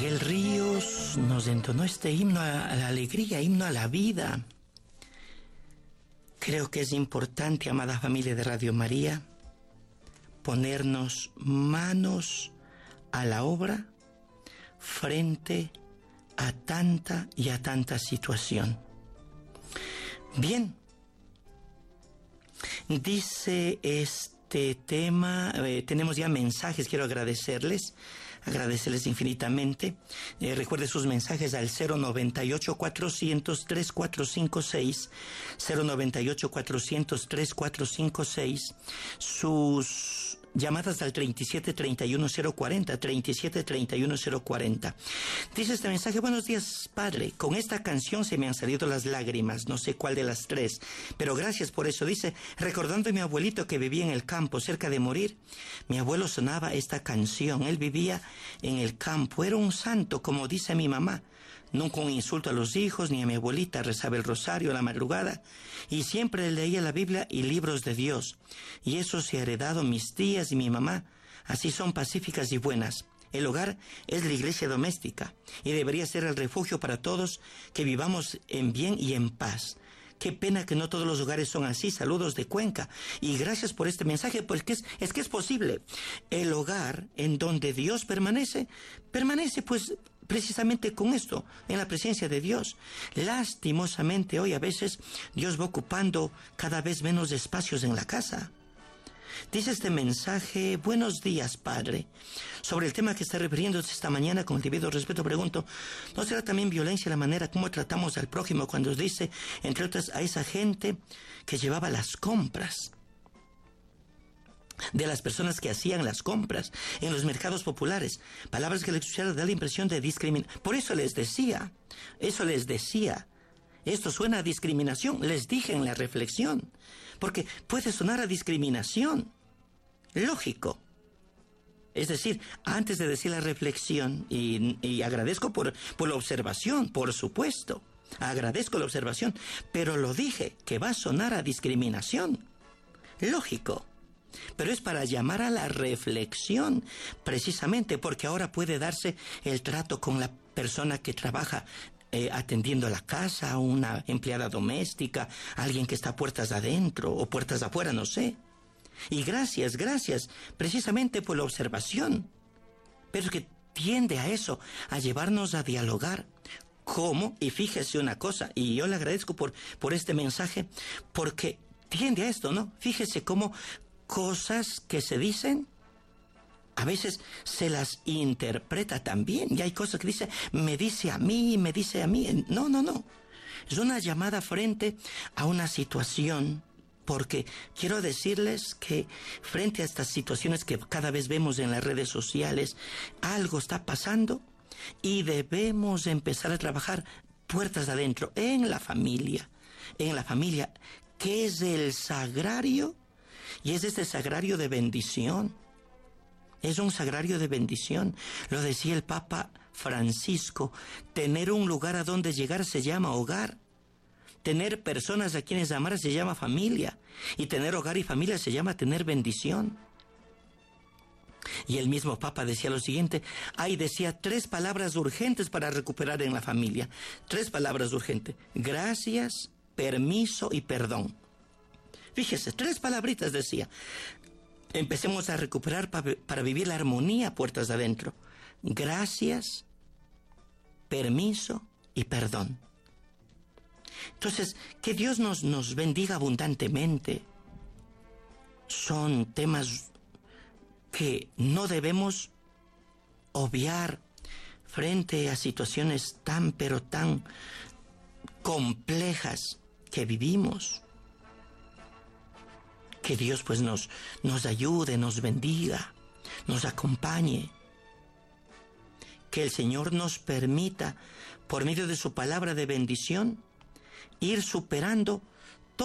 Miguel Ríos nos entonó este himno a la alegría, himno a la vida. Creo que es importante, amada familia de Radio María, ponernos manos a la obra frente a tanta y a tanta situación. Bien, dice este tema, tenemos ya mensajes, quiero agradecerles infinitamente. Recuerde sus mensajes al 098-400-3456, 098-400-3456, sus llamadas al 37-31-040, 37-31-040. Dice este mensaje: buenos días, padre, con esta canción se me han salido las lágrimas, no sé cuál de las tres, pero gracias por eso. Dice, recordando a mi abuelito que vivía en el campo, cerca de morir, mi abuelo sonaba esta canción, él vivía en el campo, era un santo, como dice mi mamá, nunca un insulto a los hijos, ni a mi abuelita, rezaba el rosario a la madrugada, y siempre leía la Biblia y libros de Dios, y eso se ha heredado mis tías y mi mamá, así son pacíficas y buenas. El hogar es la iglesia doméstica, y debería ser el refugio para todos que vivamos en bien y en paz. Qué pena que no todos los hogares son así. Saludos de Cuenca. Y gracias por este mensaje, porque es que es posible. El hogar en donde Dios permanece pues precisamente con esto, en la presencia de Dios. Lastimosamente hoy a veces Dios va ocupando cada vez menos espacios en la casa. Dice este mensaje: buenos días, padre. Sobre el tema que está refiriéndose esta mañana, con el debido respeto, pregunto, ¿no será también violencia la manera como tratamos al prójimo cuando dice, entre otras, a esa gente que llevaba las compras? De las personas que hacían las compras en los mercados populares. Palabras que le da la impresión de discriminación. Por eso les decía. Esto suena a discriminación, les dije en la reflexión, porque puede sonar a discriminación. Lógico. Es decir, antes de decir la reflexión, y agradezco por la observación, por supuesto, agradezco la observación, pero lo dije, que va a sonar a discriminación. Lógico. Pero es para llamar a la reflexión, precisamente porque ahora puede darse el trato con la persona que trabaja atendiendo la casa, una empleada doméstica, alguien que está a puertas adentro o puertas afuera, no sé. Y gracias, precisamente por la observación. Pero es que tiende a eso, a llevarnos a dialogar. ¿Cómo? Y fíjese una cosa, y yo le agradezco por este mensaje, porque tiende a esto, ¿no? Fíjese cómo cosas que se dicen, a veces se las interpreta también. Y hay cosas que dice, me dice a mí. No. Es una llamada frente a una situación, porque quiero decirles que frente a estas situaciones que cada vez vemos en las redes sociales, algo está pasando y debemos empezar a trabajar puertas adentro, en la familia, que es el sagrario, y es este sagrario de bendición. Es un sagrario de bendición. Lo decía el Papa Francisco, tener un lugar a donde llegar se llama hogar. Tener personas a quienes amar se llama familia. Y tener hogar y familia se llama tener bendición. Y el mismo Papa decía lo siguiente, decía 3 palabras urgentes para recuperar en la familia. 3 palabras urgentes: gracias, permiso y perdón. Fíjese, 3 palabritas decía. Empecemos a recuperar para vivir la armonía puertas adentro. Gracias, permiso y perdón. Entonces, que Dios nos bendiga abundantemente. Son temas que no debemos obviar frente a situaciones tan complejas que vivimos. Que Dios pues nos ayude, nos bendiga, nos acompañe. Que el Señor nos permita, por medio de su palabra de bendición, ir superando